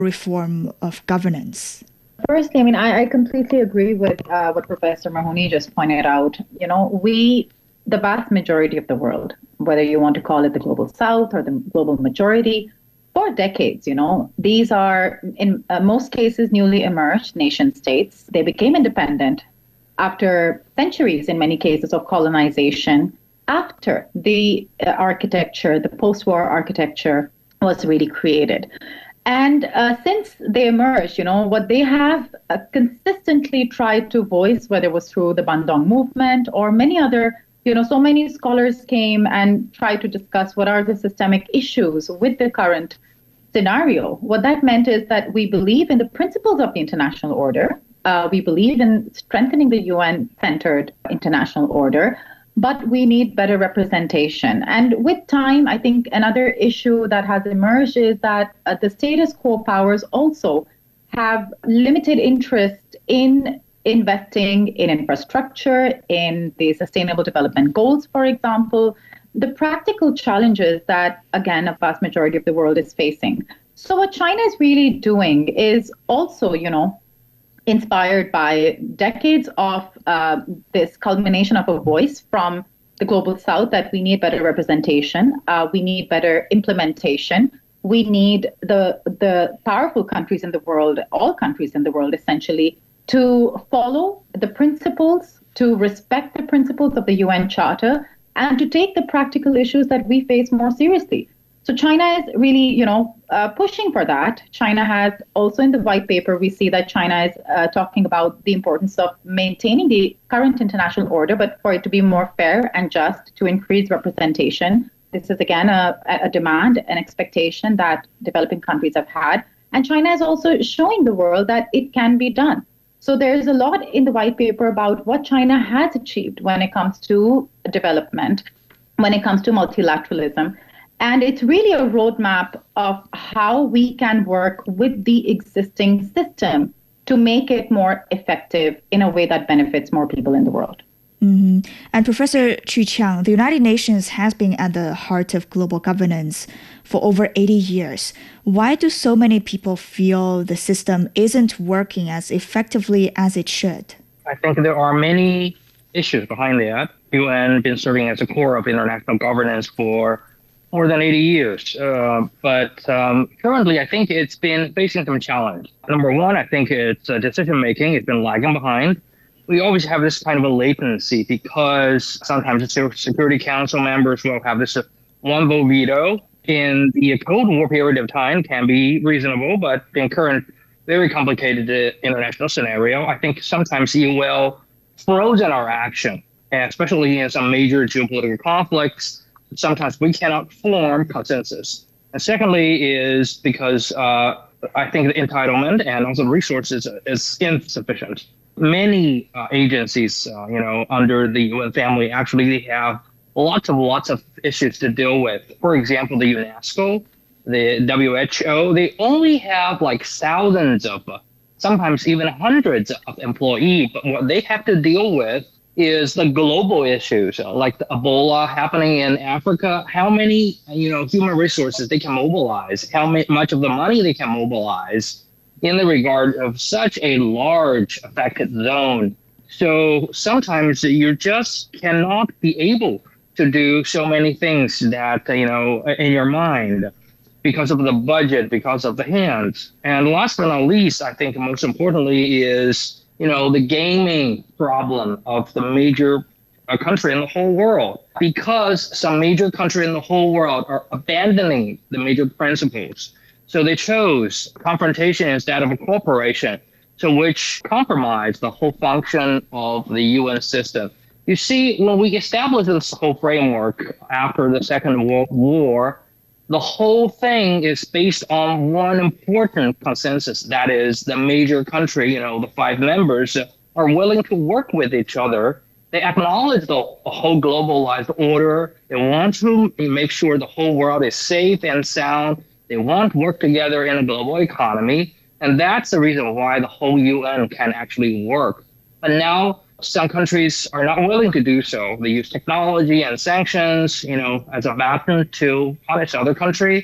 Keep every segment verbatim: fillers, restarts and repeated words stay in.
reform of governance? Firstly, I mean, I, I completely agree with uh, what Professor Mahoney just pointed out. You know, we, the vast majority of the world, whether you want to call it the global south or the global majority, for decades, you know, these are, in uh, most cases, newly emerged nation states. They became independent after centuries, in many cases, of colonization, after the uh, architecture, the post-war architecture was really created. And uh, since they emerged, you know, what they have uh, consistently tried to voice, whether it was through the Bandung movement or many other, you know, so many scholars came and tried to discuss what are the systemic issues with the current scenario. What that meant is that we believe in the principles of the international order. Uh, we believe in strengthening the U N-centered international order, but we need better representation. And with time, I think another issue that has emerged is that uh, the status quo powers also have limited interest in investing in infrastructure, in the sustainable development goals, for example, the practical challenges that, again, a vast majority of the world is facing. So what China is really doing is also, you know, inspired by decades of uh, this culmination of a voice from the global south that we need better representation, uh, we need better implementation, we need the the powerful countries in the world, all countries in the world essentially, to follow the principles, to respect the principles of the U N Charter, and to take the practical issues that we face more seriously. So China is really, you know, uh, pushing for that. China has also in the white paper, we see that China is uh, talking about the importance of maintaining the current international order, but for it to be more fair and just, to increase representation. This is, again, a, a demand, an expectation that developing countries have had. And China is also showing the world that it can be done. So there's a lot in the white paper about what China has achieved when it comes to development, when it comes to multilateralism. And it's really a roadmap of how we can work with the existing system to make it more effective in a way that benefits more people in the world. Mm-hmm. And Professor Chu Qiang, the United Nations has been at the heart of global governance for over eighty years. Why do so many people feel the system isn't working as effectively as it should? I think there are many issues behind that. U N has been serving as the core of international governance for more than eighty years. Uh, but um, currently, I think it's been facing some challenge. Number one, I think it's uh, decision-making. It's been lagging behind. We always have this kind of a latency because sometimes the Security Council members will have this one-vote veto. In the Cold War period of time can be reasonable, but in current very complicated uh, international scenario, I think sometimes you will frozen our action, and especially in some major geopolitical conflicts. Sometimes we cannot form consensus. And secondly is because uh, I think the entitlement and also resources is insufficient. Many uh, agencies, uh, you know, under the U N family actually have lots of lots of issues to deal with. For example, the UNESCO, the W H O, they only have like thousands of, uh, sometimes even hundreds of employees, but what they have to deal with is the global issues, like the Ebola happening in Africa. How many, you know, human resources they can mobilize, how much of the money they can mobilize in the regard of such a large affected zone. So sometimes you just cannot be able to do so many things that, you know, in your mind because of the budget, because of the hands. And last but not least, I think most importantly is, you know, the gaming problem of the major uh, country in the whole world, because some major country in the whole world are abandoning the major principles. So they chose confrontation instead of a cooperation, so which compromised the whole function of the U N system. You see, when we established this whole framework after the Second World War, the whole thing is based on one important consensus. That is, the major country, you know, the five members are willing to work with each other. They acknowledge the whole globalized order. They want to make sure the whole world is safe and sound. They want to work together in a global economy. And that's the reason why the whole U N can actually work. But now some countries are not willing to do so. They use technology and sanctions, you know, as a weapon to punish other country.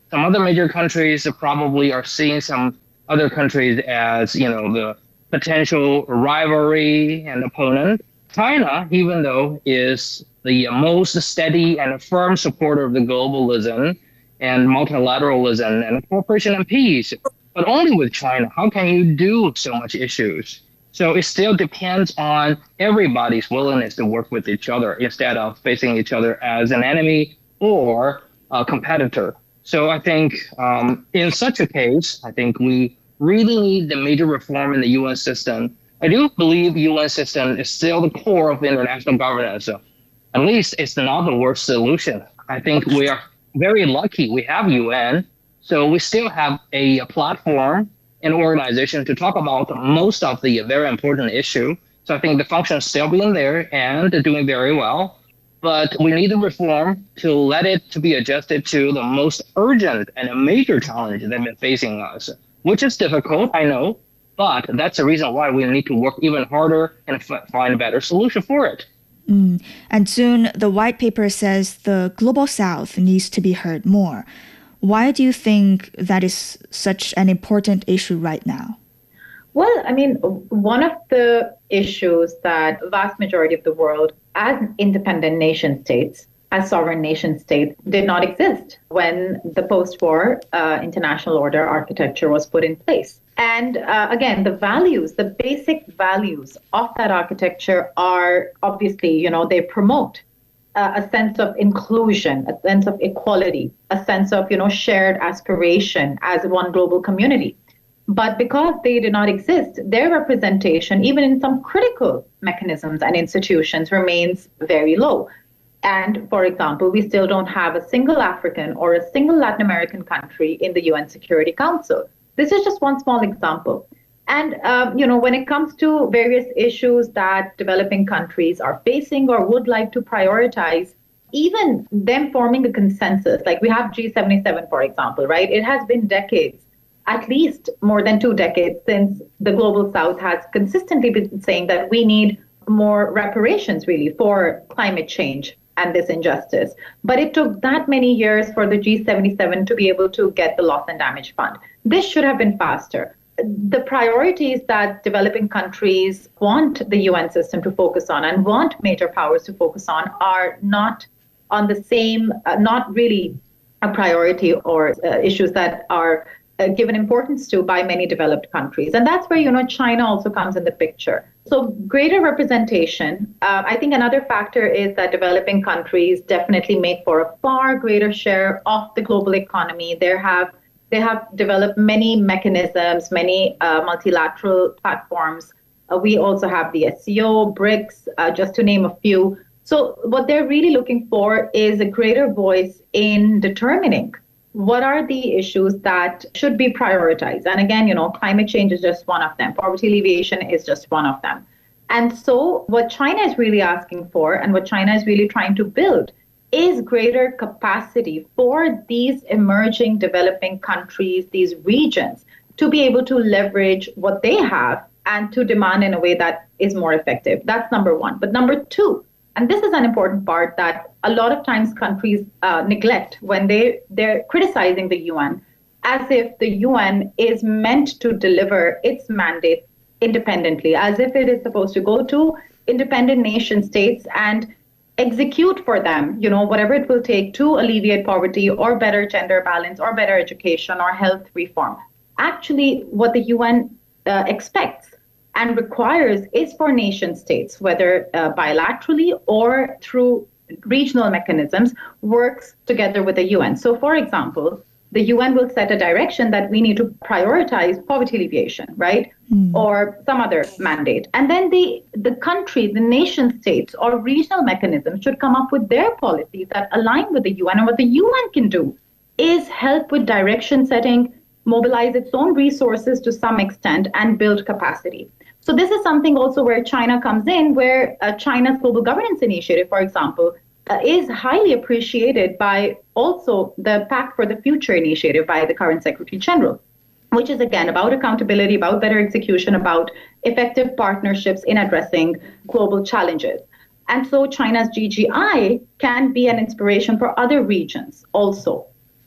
Some other major countries probably are seeing some other countries as, you know, the potential rivalry and opponent. China, even though is the most steady and firm supporter of the globalism and multilateralism and cooperation and peace, but only with China, how can you do so much issues? So it still depends on everybody's willingness to work with each other instead of facing each other as an enemy or a competitor. So I think um, in such a case, I think we really need the major reform in the U N system. I do believe U N system is still the core of international governance. So at least it's not the worst solution. I think we are very lucky we have U N. So we still have a, a platform and organization to talk about most of the very important issue. So I think the function is still being there and doing very well. But we need a reform to let it to be adjusted to the most urgent and a major challenge that have been facing us, which is difficult, I know, but that's the reason why we need to work even harder and f- find a better solution for it. Mm. And soon the white paper says the global south needs to be heard more. Why do you think that is such an important issue right now? Well, I mean, one of the issues that vast majority of the world as independent nation states, as sovereign nation states, did not exist when the post-war uh, international order architecture was put in place. And uh, again, the values, the basic values of that architecture are obviously, you know, they promote uh, a sense of inclusion, a sense of equality, a sense of, you know, shared aspiration as one global community. But because they did not exist, their representation, even in some critical mechanisms and institutions, remains very low. And for example, we still don't have a single African or a single Latin American country in the U N Security Council. This is just one small example. And, um, you know, when it comes to various issues that developing countries are facing or would like to prioritize, even them forming a consensus, like we have G seventy-seven, for example, right? It has been decades, at least more than two decades, since the Global South has consistently been saying that we need more reparations, really, for climate change and this injustice. But it took that many years for the G seventy-seven to be able to get the loss and damage fund. This should have been faster. The priorities that developing countries want the U N system to focus on and want major powers to focus on are not on the same, uh, not really a priority or uh, issues that are uh, given importance to by many developed countries. And that's where, you know, China also comes in the picture. So greater representation, uh, I think another factor is that developing countries definitely make for a far greater share of the global economy. There have They have developed many mechanisms, many uh, multilateral platforms. Uh, we also have the S C O, BRICS, uh, just to name a few. So what they're really looking for is a greater voice in determining what are the issues that should be prioritized. And again, you know, climate change is just one of them. Poverty alleviation is just one of them. And so what China is really asking for and what China is really trying to build is greater capacity for these emerging developing countries, these regions, to be able to leverage what they have and to demand in a way that is more effective. That's number one. But number two, and this is an important part that a lot of times countries uh, neglect when they, they're criticizing the U N, as if the U N is meant to deliver its mandate independently, as if it is supposed to go to independent nation states and execute for them, you know, whatever it will take to alleviate poverty or better gender balance or better education or health reform. Actually, what the U N uh, expects and requires is for nation states, whether uh, bilaterally or through regional mechanisms, works together with the U N. So, for example, the U N will set a direction that we need to prioritize poverty alleviation, right? Mm. Or some other mandate. And then the, the country, the nation states or regional mechanisms should come up with their policies that align with the U N. And what the U N can do is help with direction setting, mobilize its own resources to some extent, and build capacity. So this is something also where China comes in, where uh, China's Global Governance Initiative, for example, Uh, is highly appreciated by also the Pact for the Future initiative by the current Secretary General, which is, again, about accountability, about better execution, about effective partnerships in addressing global challenges. And so China's G G I can be an inspiration for other regions also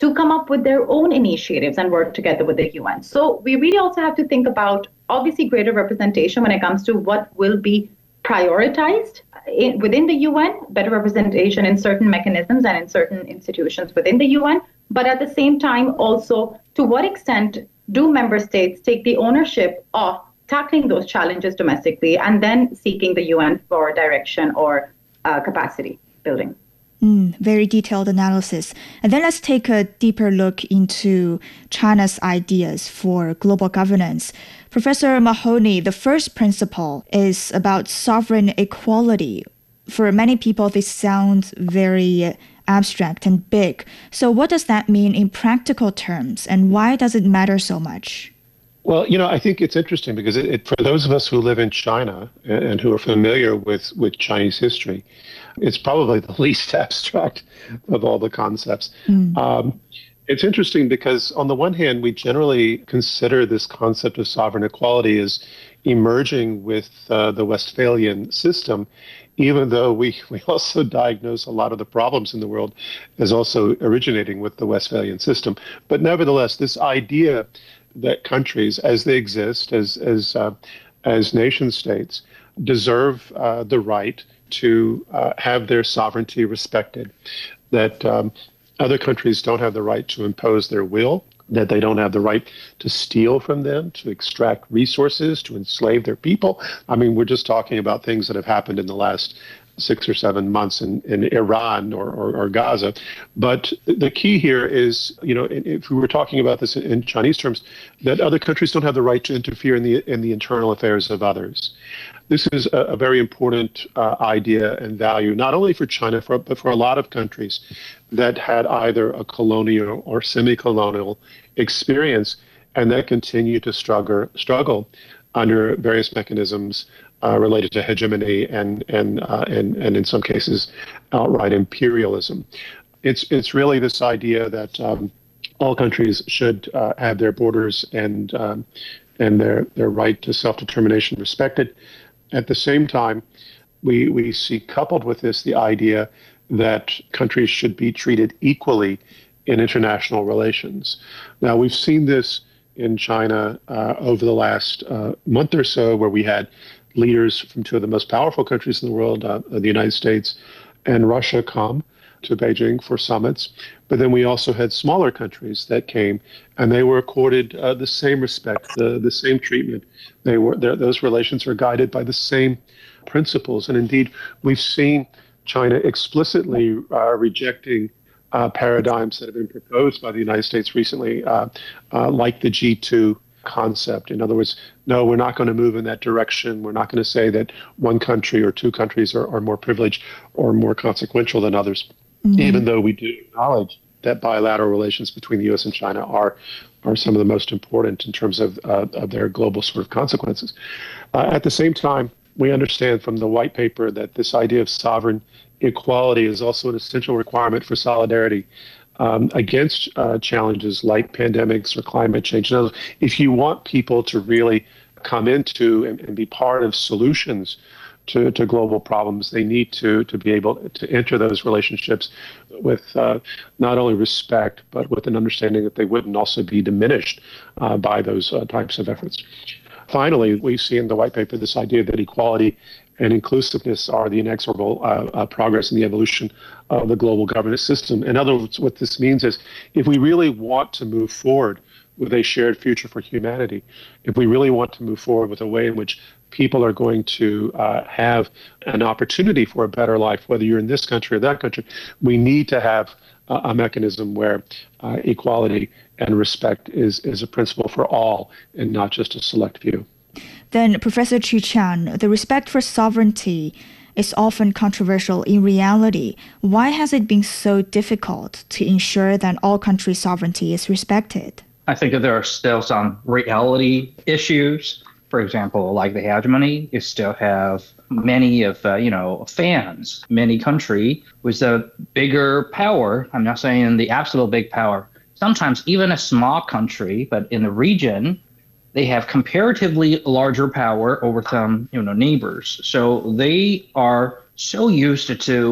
to come up with their own initiatives and work together with the U N. So we really also have to think about obviously greater representation when it comes to what will be prioritized in, within the U N, better representation in certain mechanisms and in certain institutions within the U N. But at the same time, also, to what extent do member states take the ownership of tackling those challenges domestically and then seeking the U N for direction or uh, capacity building? Mm, very detailed analysis. And then let's take a deeper look into China's ideas for global governance. Professor Mahoney, the first principle is about sovereign equality. For many people, this sounds very abstract and big. So what does that mean in practical terms, and why does it matter so much? Well, you know, I think it's interesting because it, it, for those of us who live in China and, and who are familiar with, with Chinese history, it's probably the least abstract of all the concepts. Mm. Um, it's interesting because on the one hand, we generally consider this concept of sovereign equality as emerging with uh, the Westphalian system, even though we, we also diagnose a lot of the problems in the world as also originating with the Westphalian system. But nevertheless, this idea that countries, as they exist, as as uh, as nation states, deserve uh, the right to uh, have their sovereignty respected, that um, other countries don't have the right to impose their will, that they don't have the right to steal from them, to extract resources, to enslave their people. I mean, we're just talking about things that have happened in the last six or seven months in, in Iran or, or, or Gaza. But the key here is, you know, if we were talking about this in Chinese terms, that other countries don't have the right to interfere in the in the internal affairs of others. This is a, a very important uh, idea and value, not only for China, for, but for a lot of countries that had either a colonial or semi-colonial experience and that continue to struggle, struggle under various mechanisms Uh, related to hegemony and and uh, and and in some cases outright imperialism. It's it's really this idea that um, all countries should uh, have their borders and um, and their their right to self-determination respected. At the same time, we we see coupled with this the idea that countries should be treated equally in international relations. Now, we've seen this in China uh, over the last uh, month or so, where we had leaders from two of the most powerful countries in the world, uh, the United States and Russia, come to Beijing for summits. But then we also had smaller countries that came, and they were accorded uh, the same respect, the, the same treatment. They were those relations are guided by the same principles. And indeed, we've seen China explicitly uh, rejecting uh, paradigms that have been proposed by the United States recently, uh, uh, like the G two concept. In other words, no, we're not going to move in that direction. We're not going to say that one country or two countries are, are more privileged or more consequential than others, mm-hmm. even though we do acknowledge that bilateral relations between the U S and China are are some of the most important in terms of, uh, of their global sort of consequences. Uh, at the same time, we understand from the white paper that this idea of sovereign equality is also an essential requirement for solidarity Um, against uh, challenges like pandemics or climate change. Now, if you want people to really come into and, and be part of solutions to, to global problems, they need to, to be able to enter those relationships with uh, not only respect, but with an understanding that they wouldn't also be diminished uh, by those uh, types of efforts. Finally, we see in the white paper this idea that equality and inclusiveness are the inexorable uh, uh, progress in the evolution of the global governance system. In other words, what this means is if we really want to move forward with a shared future for humanity, if we really want to move forward with a way in which people are going to uh, have an opportunity for a better life, whether you're in this country or that country, we need to have uh, a mechanism where uh, equality and respect is, is a principle for all and not just a select few. Then, Professor Qu Qiang, the respect for sovereignty is often controversial in reality. Why has it been so difficult to ensure that all countries' sovereignty is respected? I think that there are still some reality issues. For example, like the hegemony, you still have many of, uh, you know, fans. Many country with a bigger power. I'm not saying the absolute big power. Sometimes even a small country, but in the region, they have comparatively larger power over some, you know, neighbors. So they are so used to, you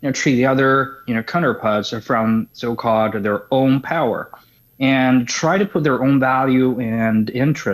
you know, treat the other, you know, counterparts from so-called their own power and try to put their own value and interest